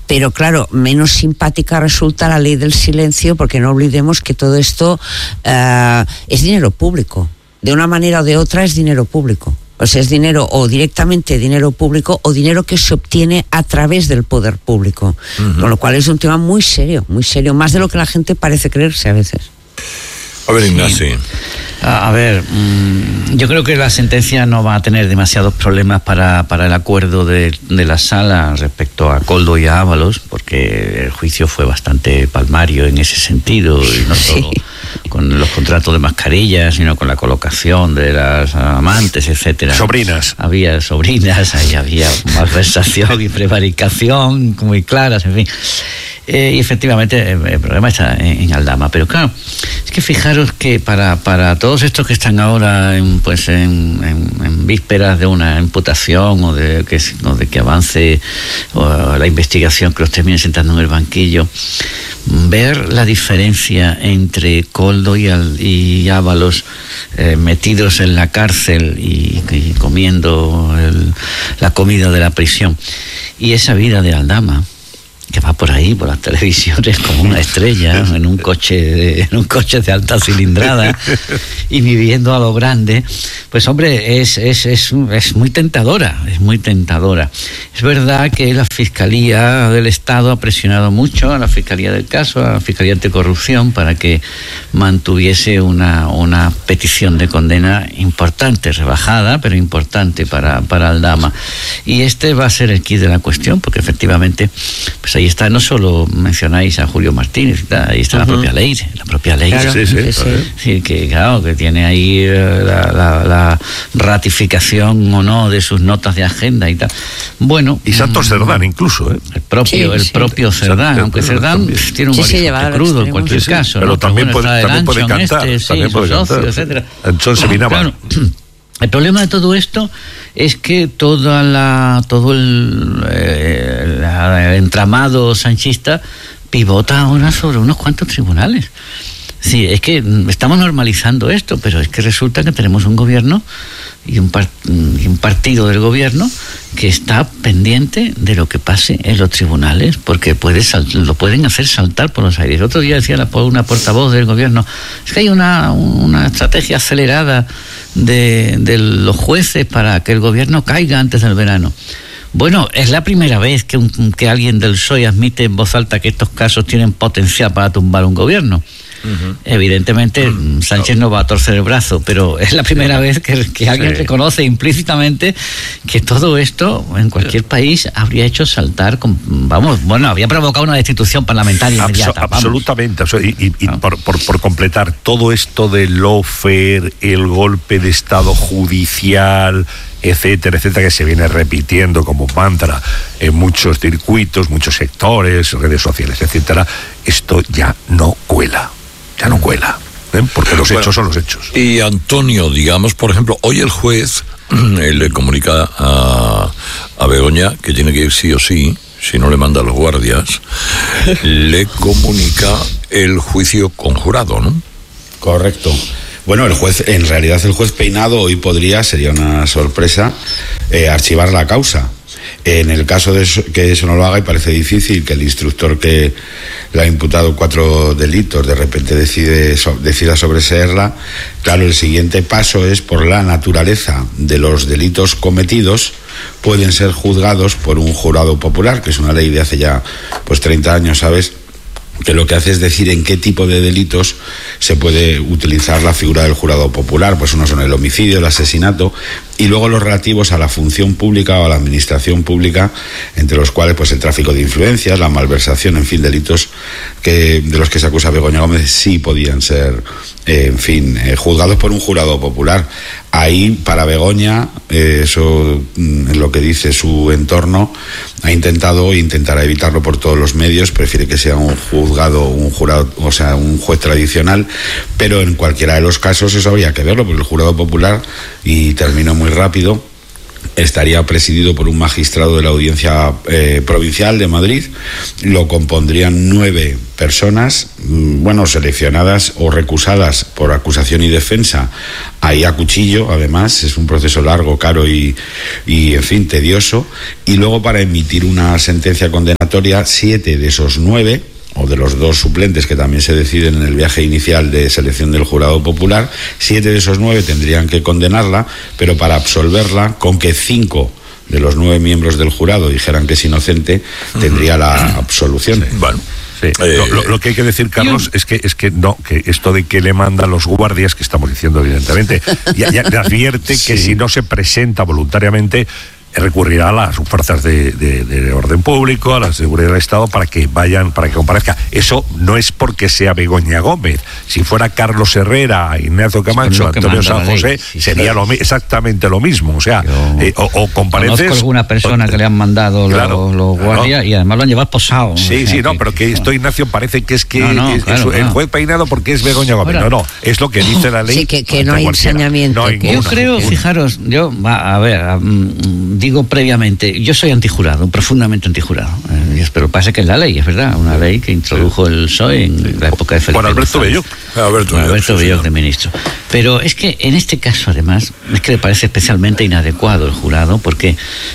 pero claro, menos simpática resulta la ley del silencio, porque no olvidemos que todo esto es dinero público. De una manera o de otra es dinero público. O sea, es dinero o directamente dinero público o dinero que se obtiene a través del poder público. Con lo cual es un tema muy serio, más de lo que la gente parece creerse a veces. A ver, Ignacio. A ver, yo creo que la sentencia no va a tener demasiados problemas para el acuerdo de la sala respecto a Koldo y a Ábalos, porque el juicio fue bastante palmario en ese sentido, y no solo con los contratos de mascarillas, sino con la colocación de las amantes, etcétera. Sobrinas. Había sobrinas, ahí había malversación y prevaricación muy claras, en fin. Y efectivamente el problema está en Aldama, pero claro, es que fijaros que para todos estos que están ahora en vísperas de una imputación o de que avance la investigación, que los terminen sentando en el banquillo, ver la diferencia entre Koldo y Ábalos metidos en la cárcel y comiendo la comida de la prisión, y esa vida de Aldama, que va por ahí, por las televisiones, como una estrella, en un coche de alta cilindrada y viviendo a lo grande, pues hombre, es muy tentadora, Es verdad que la Fiscalía del Estado ha presionado mucho a la Fiscalía del caso, a la Fiscalía Anticorrupción, para que mantuviese una petición de condena importante, rebajada, pero importante para Aldama. Y este va a ser el quid de la cuestión, porque efectivamente, pues ahí está, no solo mencionáis a Julio Martínez, ahí está la propia ley. Claro, sí, que claro, que tiene ahí la ratificación o no de sus notas de agenda y tal. Bueno, y Santos Cerdán incluso, el propio Cerdán, aunque Cerdán tiene un bastante crudo en cualquier caso, pero ¿no? también puede cantar, también puede cantar, etcétera. Entonces claro, el problema de todo esto es que todo el entramado sanchista pivota ahora sobre unos cuantos tribunales. Sí, es que estamos normalizando esto, pero es que resulta que tenemos un gobierno y un partido del gobierno que está pendiente de lo que pase en los tribunales, porque lo pueden hacer saltar por los aires. El otro día decía una portavoz del gobierno, es que hay una estrategia acelerada de los jueces para que el gobierno caiga antes del verano. Bueno, es la primera vez que alguien del PSOE admite en voz alta que estos casos tienen potencial para tumbar un gobierno. Evidentemente Sánchez no va a torcer el brazo, pero es la primera vez que alguien reconoce implícitamente que todo esto en cualquier país habría hecho saltar, habría provocado una destitución parlamentaria inmediata. Absolutamente. Y por completar, todo esto del lawfare, el golpe de estado judicial, etcétera, que se viene repitiendo como mantra en muchos circuitos, muchos sectores, redes sociales, etcétera, esto ya no cuela. Porque los hechos son los hechos. Y Antonio, digamos, por ejemplo, hoy el juez le comunica a Begoña que tiene que ir sí o sí, si no le manda a los guardias, le comunica el juicio conjurado, ¿no? Correcto. Bueno, el juez Peinado hoy sería una sorpresa, archivar la causa. En el caso de que eso no lo haga, y parece difícil que el instructor que le ha imputado 4 delitos de repente decida sobreseerla, claro, el siguiente paso es, por la naturaleza de los delitos cometidos, pueden ser juzgados por un jurado popular, que es una ley de hace ya 30 años, ¿sabes?, que lo que hace es decir en qué tipo de delitos se puede utilizar la figura del jurado popular. Pues uno son el homicidio, el asesinato, y luego los relativos a la función pública o a la administración pública, entre los cuales pues el tráfico de influencias, la malversación, en fin, delitos de los que se acusa Begoña Gómez sí podían ser, juzgados por un jurado popular. Ahí, para Begoña, eso es lo que dice su entorno, ha intentado e intentará evitarlo por todos los medios, prefiere que sea un jurado, o sea, un juez tradicional, pero en cualquiera de los casos eso habría que verlo, porque el jurado popular, y termino muy rápido, estaría presidido por un magistrado de la Audiencia Provincial de Madrid. Lo compondrían 9 personas, seleccionadas o recusadas por acusación y defensa, ahí a cuchillo. Además, es un proceso largo, caro y en fin, tedioso. Y luego, para emitir una sentencia condenatoria, 7 de esos 9, o de los 2 suplentes que también se deciden en el viaje inicial de selección del jurado popular, 7 de esos 9 tendrían que condenarla, pero para absolverla, con que 5 de los 9 miembros del jurado dijeran que es inocente, tendría la absolución. Sí. Bueno. Sí. Lo que hay que decir, Carlos, es que esto de que le mandan los guardias, que estamos diciendo evidentemente, ya advierte que si no se presenta voluntariamente, recurrirá a las fuerzas de orden público, a la seguridad del Estado, para que comparezca. Eso no es porque sea Begoña Gómez. Si fuera Carlos Herrera, Ignacio Camacho, Antonio San José, sería exactamente lo mismo. O sea, o compareces. Conozco alguna persona que le han mandado los guardias y además lo han llevado posado. Pero que esto, Ignacio, parece que es el juez Peinado porque es Begoña Gómez. No, es lo que dice la ley. Sí, que no hay ensañamiento. Yo creo, fijaros, digo previamente, yo soy antijurado, profundamente antijurado, pero pasa que es la ley, es verdad, una ley que introdujo el PSOE en la época de Felipe Alberto Belloc. Alberto Belloc de ministro. Pero es que en este caso, además, es que me parece especialmente inadecuado el jurado, porque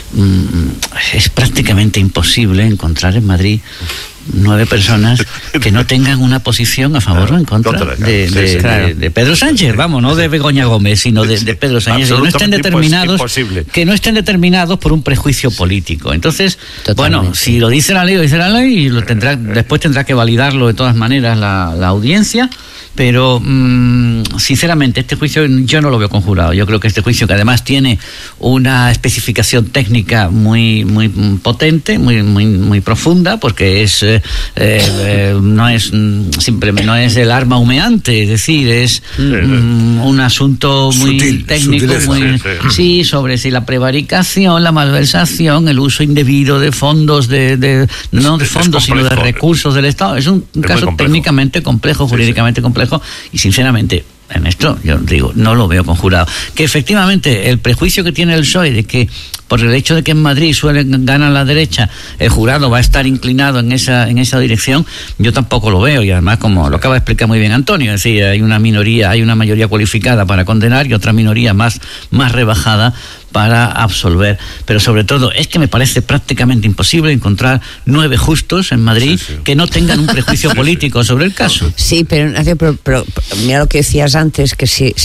es prácticamente imposible encontrar en Madrid 9 personas que no tengan una posición a favor o en contra de Pedro Sánchez, no de Begoña Gómez, sino de Pedro Sánchez, que no estén determinados por un prejuicio político. Entonces, si lo dice la ley, y después tendrá que validarlo de todas maneras la audiencia. Pero sinceramente este juicio yo no lo veo conjurado. Yo creo que este juicio, que además tiene una especificación técnica muy muy potente, muy profunda, porque no es el arma humeante, es decir, es un asunto muy sutil, técnico, sobre si la prevaricación, la malversación, el uso indebido de fondos no de fondos sino de recursos del Estado. Es un caso técnicamente complejo, jurídicamente complejo. Y sinceramente, en esto yo digo, no lo veo conjurado. Que efectivamente el prejuicio que tiene el PSOE de que por el hecho de que en Madrid gana la derecha, el jurado va a estar inclinado en esa dirección, yo tampoco lo veo. Y además, como lo acaba de explicar muy bien Antonio, es decir, hay una mayoría cualificada para condenar y otra minoría más rebajada para absolver. Pero sobre todo es que me parece prácticamente imposible encontrar 9 justos en Madrid que no tengan un prejuicio político sobre el caso. Sí, pero mira lo que decías antes, que si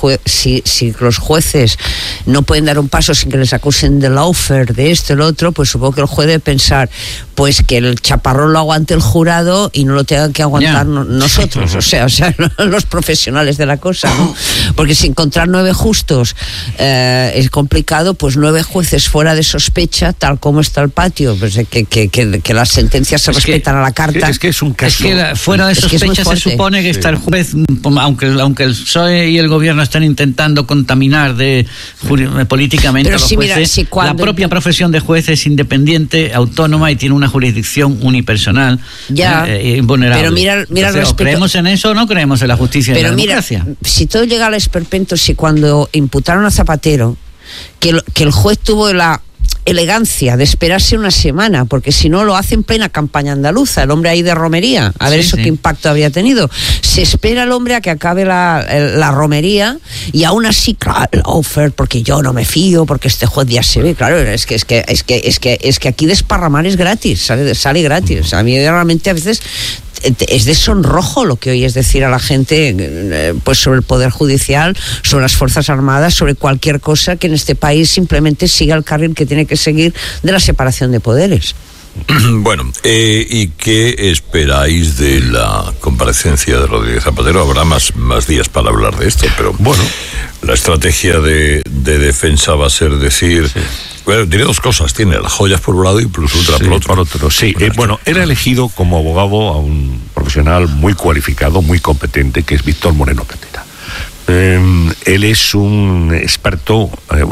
los jueces no pueden dar un paso sin que les acusen de lawfare, de esto y lo otro, pues supongo que el juez debe pensar pues que el chaparrón lo aguante el jurado y no lo tengan que aguantar nosotros, o sea los profesionales de la cosa, ¿no? Porque si encontrar 9 justos es complicado, pues 9 jueces fuera de sospecha, tal como está el patio, pues que las sentencias se respetan a la carta. Es que es un caso. Es que fuera de sospecha se supone que está el juez, aunque el PSOE y el gobierno están intentando contaminar políticamente a los jueces. La propia profesión de juez es independiente, autónoma y tiene una jurisdicción unipersonal invulnerable. Pero mira entonces, ¿o creemos en eso o no creemos en la justicia y en la democracia? Si todo llega al esperpento, si cuando imputaron a Zapatero, que el juez tuvo la elegancia de esperarse una semana, porque si no lo hace en plena campaña andaluza, el hombre ahí de romería, a ver qué impacto habría tenido. Se espera el hombre a que acabe la romería y aún así, claro, el offer, porque yo no me fío, porque este juez ya se ve, claro, es que aquí desparramar es gratis, sale gratis. A mí realmente a veces es de sonrojo lo que oyes decir a la gente pues sobre el Poder Judicial, sobre las Fuerzas Armadas, sobre cualquier cosa que en este país simplemente siga el carril que tiene que seguir de la separación de poderes. Bueno, ¿y qué esperáis de la comparecencia de Rodríguez Zapatero? Habrá más días para hablar de esto, pero bueno, la estrategia de defensa va a ser decir... Sí. Bueno, diré 2 cosas. Tiene las joyas por un lado y plus ultra por otro. Sí, era elegido como abogado a un profesional muy cualificado, muy competente, que es Víctor Moreno Catera. Él es un experto,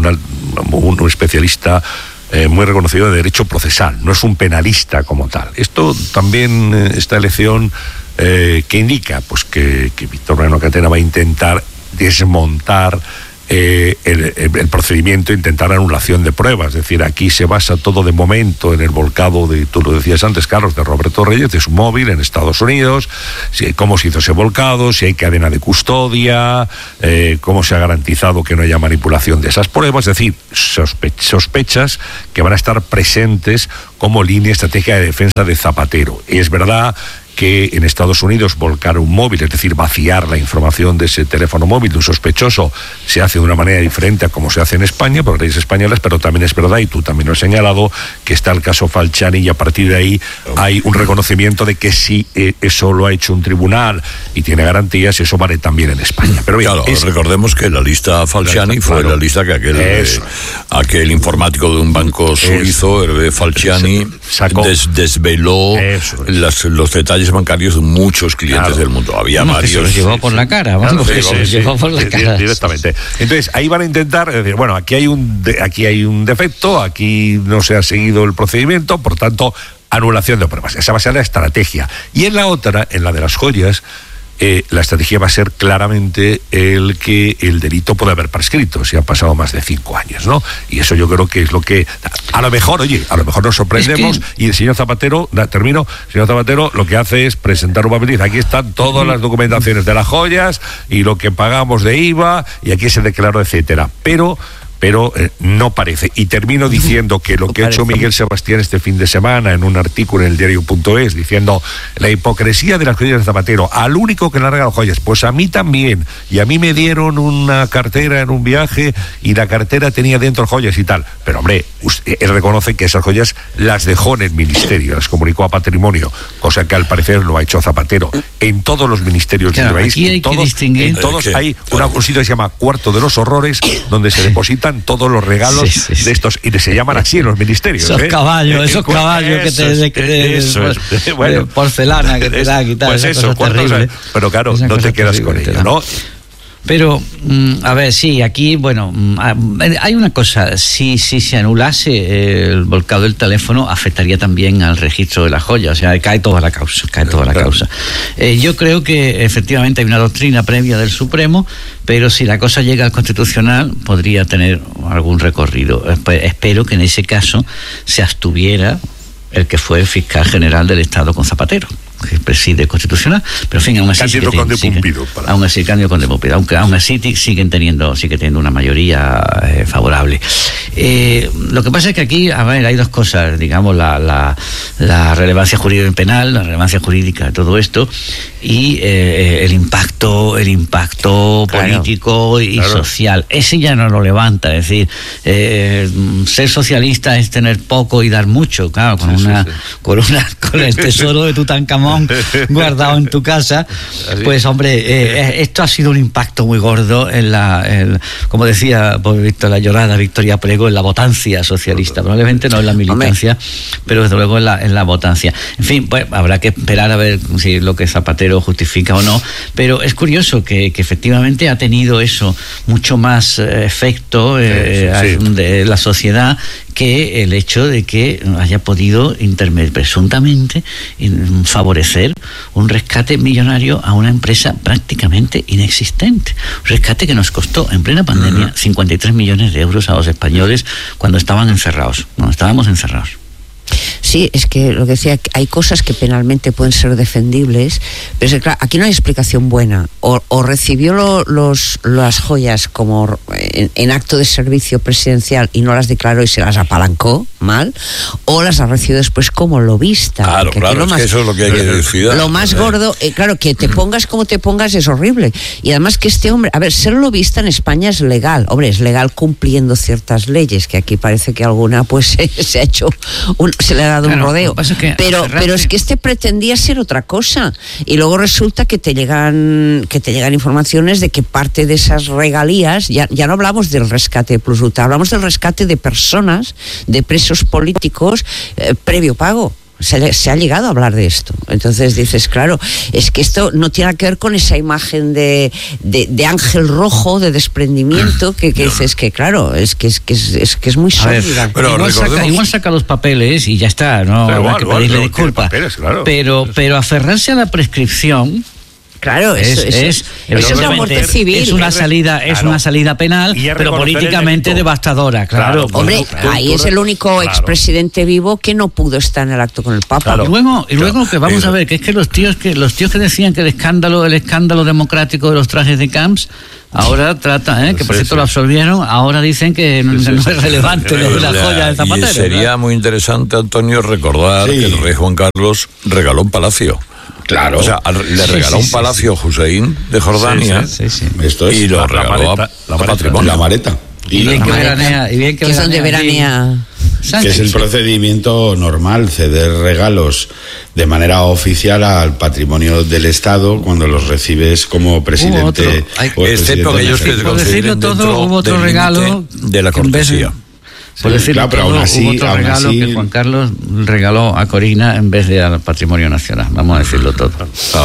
un especialista muy reconocido de derecho procesal, no es un penalista como tal. Esto también, esta elección que indica pues que Víctor Moreno Catera va a intentar desmontar el procedimiento intentar anulación de pruebas. Es decir, aquí se basa todo de momento en el volcado de, tú lo decías antes, Carlos, de Roberto Reyes, de su móvil en Estados Unidos, cómo se hizo ese volcado, si hay cadena de custodia, cómo se ha garantizado que no haya manipulación de esas pruebas. Es decir, sospechas que van a estar presentes como línea estratégica de defensa de Zapatero. Y es verdad que en Estados Unidos volcar un móvil, es decir, vaciar la información de ese teléfono móvil de un sospechoso, se hace de una manera diferente a como se hace en España, por leyes españolas, pero también es verdad, y tú también lo has señalado, que está el caso Falciani, y a partir de ahí hay un reconocimiento de que si eso lo ha hecho un tribunal y tiene garantías, eso vale también en España. Pero bien, claro, recordemos que la lista Falciani fue la lista que aquel informático de un banco suizo, Hervé Falciani, desveló los detalles bancarios de muchos clientes del mundo. Había varios. Se los llevó por la cara, directamente. Entonces, ahí van a intentar decir, bueno, aquí hay un defecto, aquí no se ha seguido el procedimiento, por tanto, anulación de pruebas. Esa va a ser la estrategia. Y en la otra, en la de las joyas, la estrategia va a ser claramente el que el delito puede haber prescrito si han pasado más de 5 años, ¿no? Y eso yo creo que es lo que a lo mejor nos sorprendemos, y el señor Zapatero, señor Zapatero lo que hace es presentar un papel y dice, aquí están todas las documentaciones de las joyas y lo que pagamos de IVA y aquí se declaró, etcétera. Pero no parece. Y termino diciendo que lo que ha hecho Miguel Sebastián este fin de semana en un artículo en el diario.es, diciendo la hipocresía de las joyas de Zapatero, al único que le han regalado joyas, pues a mí también, y a mí me dieron una cartera en un viaje y la cartera tenía dentro joyas y tal. Pero hombre, él reconoce que esas joyas las dejó en el ministerio, las comunicó a Patrimonio, cosa que al parecer lo ha hecho Zapatero. En todos los ministerios del país, en todos hay un sitio que se llama Cuarto de los Horrores, donde se depositan todos los regalos de estos, y se llaman así en los ministerios. Esos caballos de porcelana que te dan y tal. Pues eso, pero claro, no te quedas con ello, ¿no? Pero, a ver, sí, aquí, bueno, hay una cosa, si se anulase el volcado del teléfono, afectaría también al registro de las joyas, o sea, cae toda la causa. Yo creo que efectivamente hay una doctrina previa del Supremo, pero si la cosa llega al Constitucional, podría tener algún recorrido. Espero que en ese caso se abstuviera el que fue el fiscal general del Estado con Zapatero, que preside el Constitucional, pero en fin, aún así Cándido Conde Pumpido, aunque aún así sigue teniendo una mayoría favorable. Lo que pasa es que aquí, a ver, hay dos cosas, digamos, la relevancia jurídica y penal, la relevancia jurídica de todo esto, y el impacto político y social. Ese ya no lo levanta, es decir, ser socialista es tener poco y dar mucho, claro, con el tesoro de Tutankamón guardado en tu casa, pues hombre, esto ha sido un impacto muy gordo como decía, por visto la llorada Victoria Prego, en la votancia socialista, probablemente no en la militancia, pero desde luego en la votancia. En fin, pues habrá que esperar a ver si lo que Zapatero justifica o no, pero es curioso que efectivamente ha tenido eso mucho más efecto de la sociedad que el hecho de que haya podido presuntamente favorecer un rescate millonario a una empresa prácticamente inexistente. Un rescate que nos costó en plena pandemia 53 millones de euros a los españoles cuando estábamos encerrados. Sí, es que lo que decía, hay cosas que penalmente pueden ser defendibles, pero es que, claro, aquí no hay explicación buena. O recibió las joyas como en acto de servicio presidencial y no las declaró y se las apalancó mal, o las ha recibido después como lobista. Claro, es que eso es lo que hay que decir. Lo más gordo, claro, que te pongas como te pongas es horrible. Y además que este hombre, a ver, ser lobista en España es legal. Hombre, es legal cumpliendo ciertas leyes, que aquí parece que alguna pues se ha hecho se le ha dado un rodeo, pero es que este pretendía ser otra cosa, y luego resulta que te llegan informaciones de que parte de esas regalías, ya no hablamos del rescate de plusvalía, hablamos del rescate de personas, de presos políticos, previo pago. Se ha llegado a hablar de esto. Entonces dices, claro, es que esto no tiene que ver con esa imagen de ángel rojo, de desprendimiento, que dices que, claro, es que es muy sólida. Igual saca los papeles y ya está, no hay que pedirle disculpas. Pero aferrarse a la prescripción Claro, eso es la muerte civil. Es una salida penal, pero políticamente devastadora, claro. Hombre, ahí es el único expresidente vivo que no pudo estar en el acto con el Papa. Claro. Y luego que vamos a ver, que es que los tíos que decían que el escándalo democrático de los trajes de Camps, ahora trata, que por cierto lo absolvieron, ahora dicen que no es relevante lo de la joya de Zapatero. Y sería muy interesante, Antonio, recordar que el rey Juan Carlos regaló un palacio. Claro. O sea, le regaló un palacio a Hussein de Jordania. Esto es y lo regaló a patrimonio. La maleta. Y bien que veranea. Que es donde veranea. Que es el procedimiento normal, ceder regalos de manera oficial al patrimonio del Estado cuando los recibes como presidente. Excepto aquellos que se consideren hubo otro regalo de la cortesía. Por decirlo pero todo, aún así, hubo otro regalo que Juan Carlos regaló a Corina en vez de al patrimonio nacional. Vamos a decirlo todo.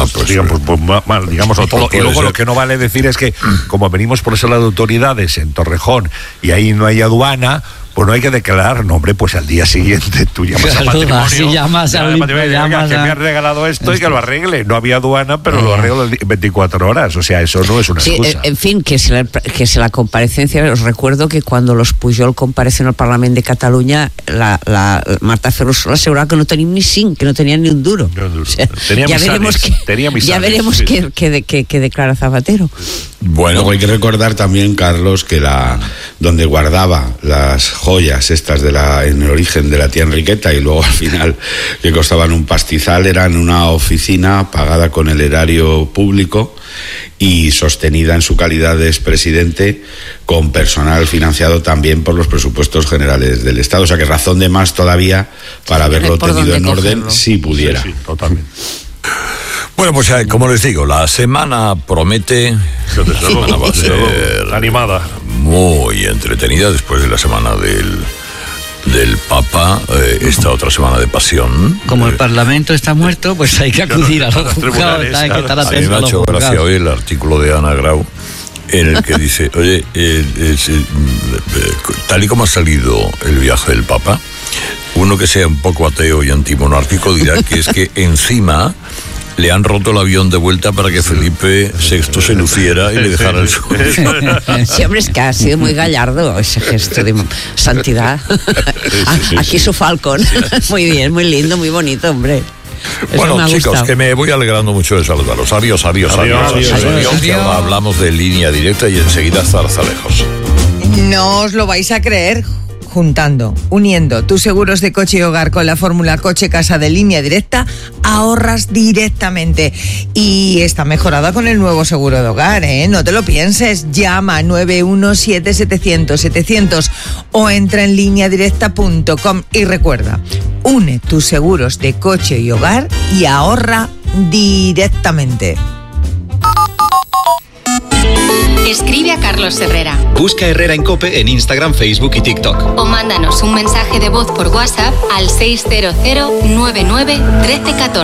Digamos todo. Y luego lo que no vale decir es que, como venimos por ese lado de autoridades en Torrejón y ahí no hay aduana, pues no hay que declarar, no, hombre, pues al día siguiente tú llamas a patrimonio. Si llamas a que me han regalado esto y que lo arregle. No había aduana, pero lo arreglo en 24 horas. O sea, eso no es una excusa. En fin, que si la comparecencia, os recuerdo que cuando los Pujol comparecen al Parlamento de Cataluña, la Marta Ferrusola aseguraba que no tenían ni que no tenían ni un duro. O sea, ya veremos qué declara Zapatero. Bueno, luego hay que recordar también, Carlos, que donde guardaba las joyas estas en el origen de la tía Enriqueta y luego al final que costaban un pastizal, eran una oficina pagada con el erario público y sostenida en su calidad de expresidente con personal financiado también por los presupuestos generales del Estado. O sea que razón de más todavía para haberlo tenido en orden si pudiera. Sí, totalmente. Bueno, pues como les digo, la semana promete. La semana va a ser animada, muy entretenida después de la semana del Papa, esta otra semana de pasión. Como el Parlamento está muerto, pues hay que acudir a los juzgados, hay que estar atentos. A mí me ha hecho gracia hoy el artículo de Ana Grau en el que dice, oye, tal y como ha salido el viaje del Papa, uno que sea un poco ateo y antimonárquico dirá que es que encima le han roto el avión de vuelta para que Felipe VI se luciera y le dejara el suelo. Sí, hombre, es que ha sido muy gallardo ese gesto de santidad. Aquí su Falcon. Muy bien, muy lindo, muy bonito, hombre. Bueno, chicos, que me voy alegrando mucho de saludaros. Adiós. Hablamos de Línea Directa y enseguida Zarzalejos. No os lo vais a creer. Uniendo tus seguros de coche y hogar con la fórmula coche-casa de Línea Directa, ahorras directamente. Y está mejorada con el nuevo seguro de hogar, No te lo pienses. Llama 917-700-700 o entra en lineadirecta.com y recuerda, une tus seguros de coche y hogar y ahorra directamente. Escribe a Carlos Herrera. Busca Herrera en COPE en Instagram, Facebook y TikTok. O mándanos un mensaje de voz por WhatsApp al 600-99-1314.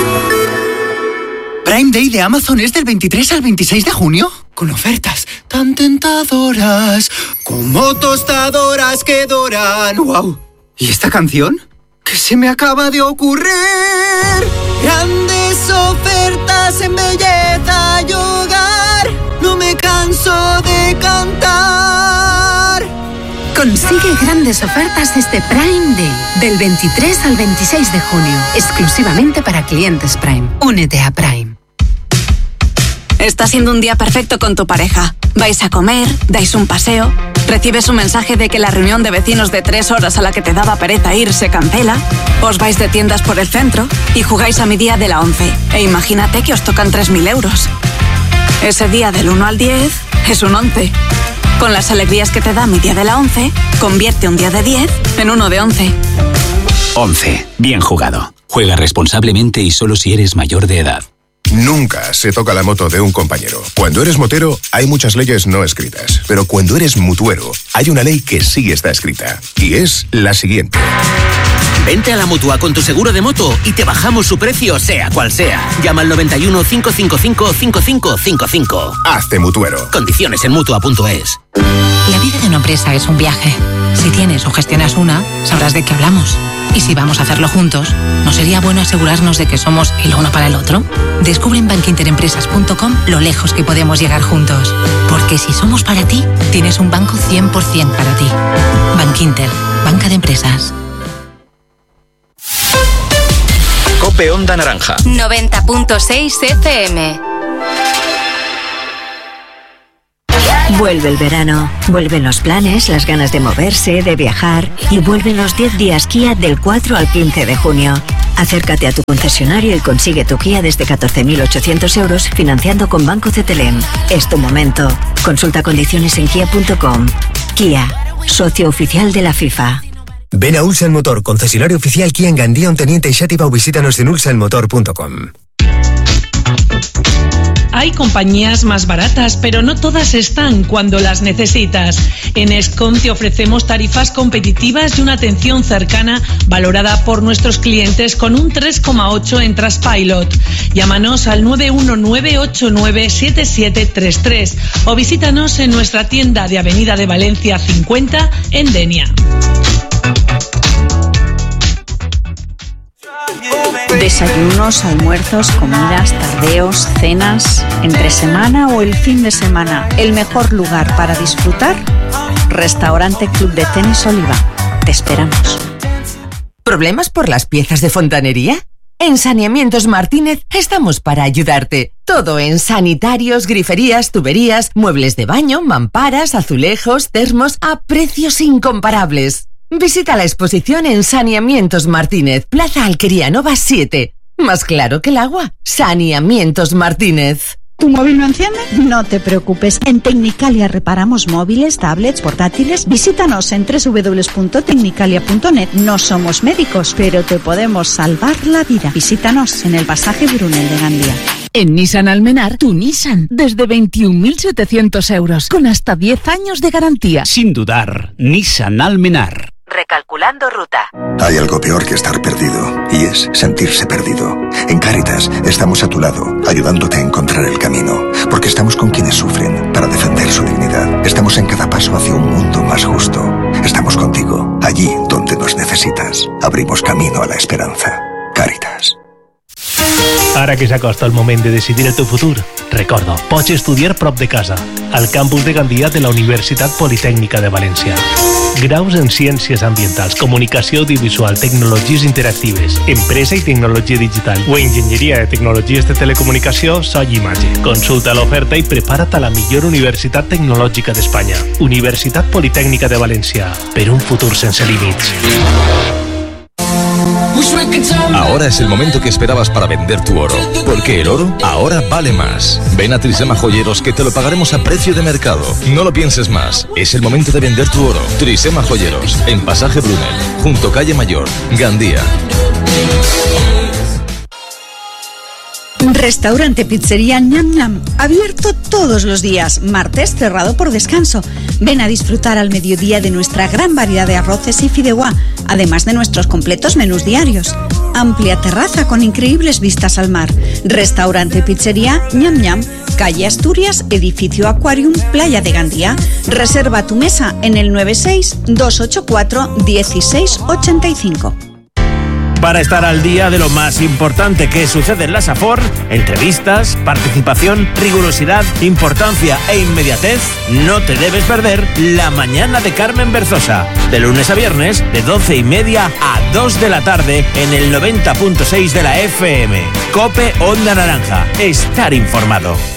Prime Day de Amazon es del 23 al 26 de junio. Con ofertas tan tentadoras como tostadoras que doran. ¡Wow! ¿Y esta canción? ¿Qué se me acaba de ocurrir? Grandes ofertas en belleza y hogar. No me canso de cantar. Consigue grandes ofertas este Prime Day, del 23 al 26 de junio, exclusivamente para clientes Prime. Únete a Prime. Está siendo un día perfecto con tu pareja. Vais a comer, dais un paseo, recibes un mensaje de que la reunión de vecinos de 3 horas a la que te daba pereza ir se cancela, os vais de tiendas por el centro y jugáis a mi día de la 11. E imagínate que os tocan 3.000 euros. Ese día del 1 al 10 es un 11. Con las alegrías que te da mi día de la 11, convierte un día de 10 en uno de 11. 11. Bien jugado. Juega responsablemente y solo si eres mayor de edad. Nunca se toca la moto de un compañero. Cuando eres motero, hay muchas leyes no escritas. Pero cuando eres mutuero, hay una ley que sí está escrita. Y es la siguiente. Vente a la Mutua con tu seguro de moto y te bajamos su precio, sea cual sea. Llama al 91 555 5555. Hazte mutuero. Condiciones en Mutua.es. La vida de una empresa es un viaje. Si tienes o gestionas una, sabrás de qué hablamos. Y si vamos a hacerlo juntos, ¿no sería bueno asegurarnos de que somos el uno para el otro? Descubre en bankinterempresas.com lo lejos que podemos llegar juntos. Porque si somos para ti, tienes un banco 100% para ti. Bankinter, banca de empresas. COPE Onda Naranja 90.6 FM. Vuelve el verano, vuelven los planes, las ganas de moverse, de viajar y vuelven los 10 días Kia del 4 al 15 de junio. Acércate a tu concesionario y consigue tu Kia desde 14.800 euros financiando con Banco CTLM. Es tu momento. Consulta condiciones en kia.com. Kia, socio oficial de la FIFA. Ven a Ulsan Motor, concesionario oficial Kia en Gandía, Onteniente y Xàtiva o visítanos en ulsanmotor.com. Hay compañías más baratas, pero no todas están cuando las necesitas. En Escom te ofrecemos tarifas competitivas y una atención cercana valorada por nuestros clientes con un 3,8 en Trustpilot. Llámanos al 919897733 o visítanos en nuestra tienda de Avenida de Valencia 50 en Denia. Desayunos, almuerzos, comidas, tardeos, cenas, entre semana o el fin de semana. El mejor lugar para disfrutar, Restaurante Club de Tenis Oliva. Te esperamos. ¿Problemas por las piezas de fontanería? En Saneamientos Martínez estamos para ayudarte. Todo en sanitarios, griferías, tuberías, muebles de baño, mamparas, azulejos, termos a precios incomparables. Visita la exposición en Saneamientos Martínez, Plaza Alquería Nova 7. Más claro que el agua. Saneamientos Martínez. ¿Tu móvil no enciende? No te preocupes. En Tecnicalia reparamos móviles, tablets, portátiles. Visítanos en www.tecnicalia.net. No somos médicos, pero te podemos salvar la vida. Visítanos en el pasaje Brunel de Gandía. En Nissan Almenar, tu Nissan, desde 21.700 euros, con hasta 10 años de garantía. Sin dudar, Nissan Almenar. Recalculando ruta. Hay algo peor que estar perdido, y es sentirse perdido. En Cáritas estamos a tu lado, ayudándote a encontrar el camino, porque estamos con quienes sufren, para defender su dignidad. Estamos en cada paso hacia un mundo más justo. Estamos contigo, allí donde nos necesitas. Abrimos camino a la esperanza. Cáritas. Ara que s'acosta el moment de decidir el teu futur, recorda, pots estudiar prop de casa, al campus de Gandia de la Universitat Politècnica de València. Graus en Ciències Ambientals, Comunicació Audiovisual, Tecnologies Interactives, Empresa i Tecnologia Digital o Enginyeria de Tecnologies de Telecomunicació, so i imatge. Consulta l'oferta i prepara't a la millor universitat tecnològica d'Espanya. Universitat Politècnica de València, per un futur sense límits. Ahora es el momento que esperabas para vender tu oro, porque el oro ahora vale más. Ven a Trisema Joyeros que te lo pagaremos a precio de mercado. No lo pienses más, es el momento de vender tu oro. Trisema Joyeros, en Pasaje Brunel, junto Calle Mayor, Gandía. Restaurante Pizzería Ñam Ñam, abierto todos los días, martes cerrado por descanso. Ven a disfrutar al mediodía de nuestra gran variedad de arroces y fideuá, además de nuestros completos menús diarios. Amplia terraza con increíbles vistas al mar. Restaurante Pizzería Ñam Ñam, calle Asturias, edificio Aquarium, Playa de Gandía. Reserva tu mesa en el 96-284-1685. Para estar al día de lo más importante que sucede en la Safor, entrevistas, participación, rigurosidad, importancia e inmediatez, no te debes perder La Mañana de Carmen Berzosa, de lunes a viernes, de 12:30 a 2 de la tarde, en el 90.6 de la FM. COPE Onda Naranja. Estar informado.